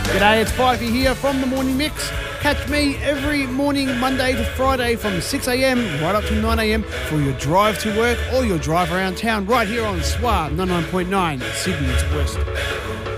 G'day, it's Pikey here from the Morning Mix. Catch me every morning, Monday to Friday from 6 a.m. right up to 9 a.m. for your drive to work or your drive around town right here on SWAR 99.9 Sydney's West.